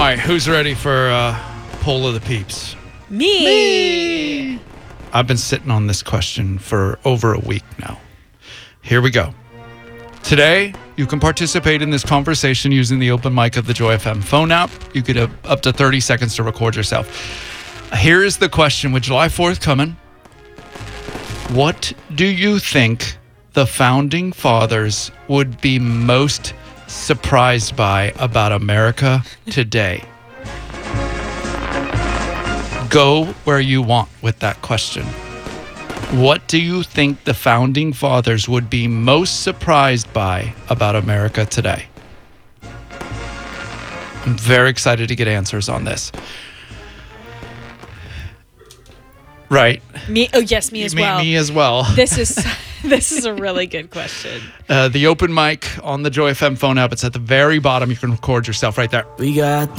right, who's ready for Poll of the Peeps? Me. I've been sitting on this question for over a week now. Here we go. Today, you can participate in this conversation using the open mic of the Joy FM phone app. You get up to 30 seconds to record yourself. Here is the question with July 4th coming. What do you think the founding fathers would be most surprised by about America today? Go where you want with that question. What do you think the founding fathers would be most surprised by about America today? I'm very excited to get answers on this. Right. Me? Oh, yes, me as well. Me as well. This is a really good question. The open mic on the Joy FM phone app, it's at the very bottom. You can record yourself right there. We got